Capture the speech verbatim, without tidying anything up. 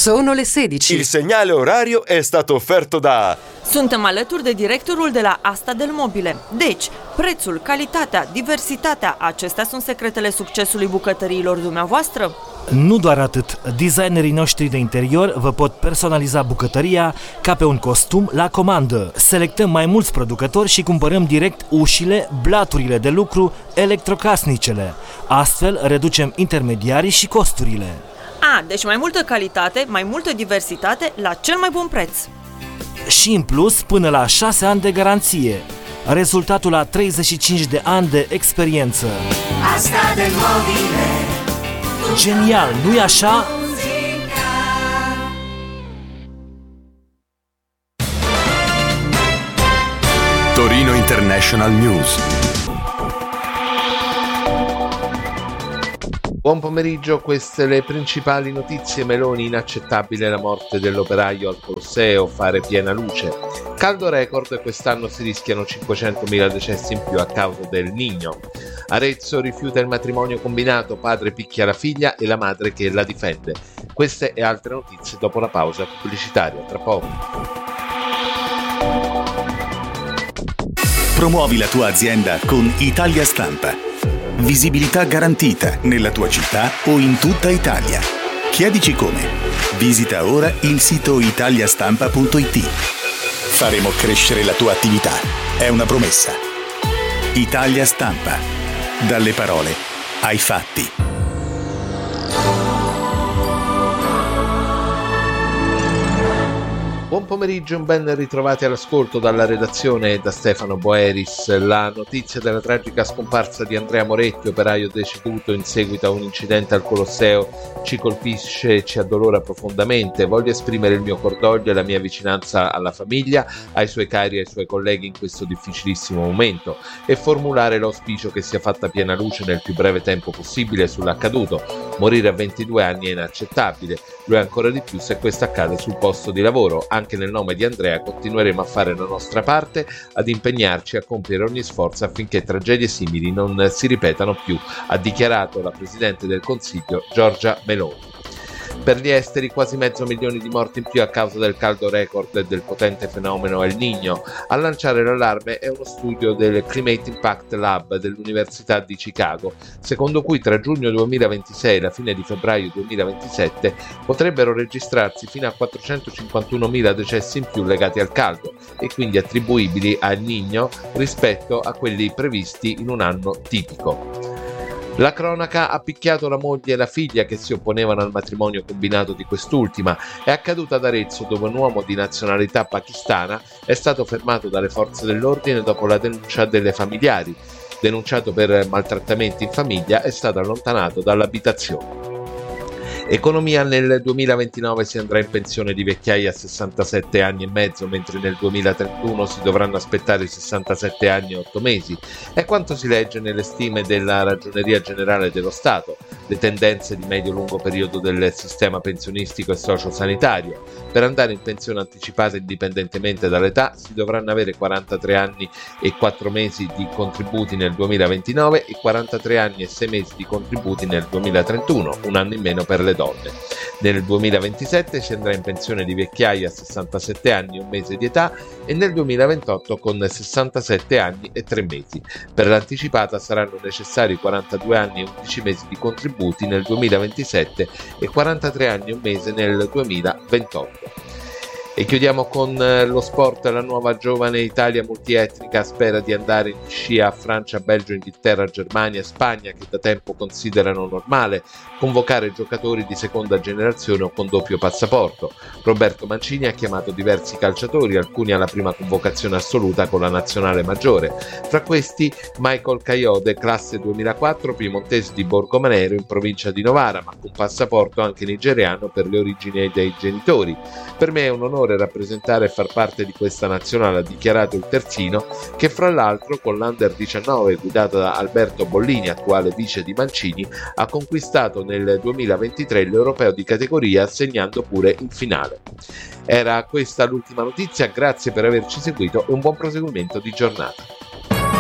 Sono le sedici. Il segnale orario è stato offerto da... Suntem alături de directorul de la Asta del Mobile. Deci, prețul, calitatea, diversitatea, acestea sunt secretele succesului bucătăriilor dumneavoastră? Nu doar atât, designerii noștri de interior vă pot personaliza bucătăria ca pe un costum la comandă. Selectăm mai mulți producători și cumpărăm direct ușile, blaturile de lucru, electrocasnicele. Astfel reducem intermediarii și costurile. A, deci mai multă calitate, mai multă diversitate la cel mai bun preț. Și în plus până la șase ani de garanție. Rezultatul la treizeci și cinci de ani de experiență. Asta del Mobile. Genial, nu-i așa? Torino International News. Buon pomeriggio, queste le principali notizie. Meloni: inaccettabile la morte dell'operaio al Colosseo, fare piena luce. Caldo record, quest'anno si rischiano cinquecentomila decessi in più a causa del Niño. Arezzo rifiuta il matrimonio combinato, padre picchia la figlia e la madre che la difende. Queste e altre notizie dopo la pausa pubblicitaria, tra poco. Promuovi la tua azienda con Italia Stampa. Visibilità garantita nella tua città o in tutta Italia. Chiedici come. Visita ora il sito italiastampa punto it. Faremo crescere la tua attività. È una promessa. Italia Stampa. Dalle parole ai fatti. Buon pomeriggio, ben ritrovati all'ascolto dalla redazione e da Stefano Boeris. La notizia della tragica scomparsa di Andrea Moretti, operaio deceduto in seguito a un incidente al Colosseo, ci colpisce e ci addolora profondamente. Voglio esprimere il mio cordoglio e la mia vicinanza alla famiglia, ai suoi cari e ai suoi colleghi in questo difficilissimo momento e formulare l'auspicio che sia fatta piena luce nel più breve tempo possibile sull'accaduto. Morire a ventidue anni è inaccettabile, lo è ancora di più se questo accade sul posto di lavoro. Anche nel nome di Andrea continueremo a fare la nostra parte, ad impegnarci a compiere ogni sforzo affinché tragedie simili non si ripetano più, ha dichiarato la Presidente del Consiglio Giorgia Meloni. Per gli esteri, quasi mezzo milione di morti in più a causa del caldo record e del potente fenomeno El Niño. A lanciare l'allarme è uno studio del Climate Impact Lab dell'Università di Chicago, secondo cui tra giugno duemilaventisei e la fine di febbraio duemilaventisette potrebbero registrarsi fino a quattrocentocinquantunomila decessi in più legati al caldo e quindi attribuibili a El Niño rispetto a quelli previsti in un anno tipico. La cronaca ha picchiato la moglie e la figlia che si opponevano al matrimonio combinato di quest'ultima. È accaduta ad Arezzo, dove un uomo di nazionalità pakistana è stato fermato dalle forze dell'ordine dopo la denuncia delle familiari. Denunciato per maltrattamenti in famiglia, è stato allontanato dall'abitazione. Economia: nel duemilaventinove si andrà in pensione di vecchiaia a sessantasette anni e mezzo, mentre nel duemilatrentuno si dovranno aspettare i sessantasette anni e otto mesi. È quanto si legge nelle stime della Ragioneria Generale dello Stato. Le tendenze di medio-lungo periodo del sistema pensionistico e sociosanitario. Per andare in pensione anticipata indipendentemente dall'età si dovranno avere quarantatré anni e quattro mesi di contributi nel duemilaventinove e quarantatré anni e sei mesi di contributi nel duemilatrentuno, un anno in meno per le donne. Nel duemilaventisette si andrà in pensione di vecchiaia a sessantasette anni e un mese di età e nel duemilaventotto con sessantasette anni e tre mesi. Per l'anticipata saranno necessari quarantadue anni e undici mesi di contributi nel duemilaventisette e quarantatré anni e un mese nel duemilaventotto. E chiudiamo con lo sport. La nuova giovane Italia multietnica spera di andare in scia a Francia, Belgio, Inghilterra, Germania e Spagna, che da tempo considerano normale convocare giocatori di seconda generazione o con doppio passaporto. Roberto Mancini ha chiamato diversi calciatori, alcuni alla prima convocazione assoluta con la nazionale maggiore. Fra questi Michael Kayode, classe duemilaquattro, piemontese di Borgomanero in provincia di Novara, ma con passaporto anche nigeriano per le origini dei genitori. Per me è un onore rappresentare e far parte di questa nazionale, ha dichiarato il terzino, che fra l'altro con l'Under diciannove guidata da Alberto Bollini, attuale vice di Mancini, ha conquistato nel duemilaventitré l'Europeo di categoria, segnando pure in finale. Era questa l'ultima notizia, grazie per averci seguito e un buon proseguimento di giornata.